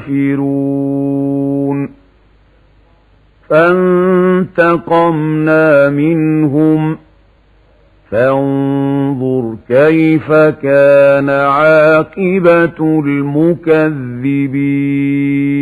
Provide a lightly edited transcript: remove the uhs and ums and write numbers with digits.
كافرون فانتقمنا منهم فانظر كيف كان عاقبة المكذبين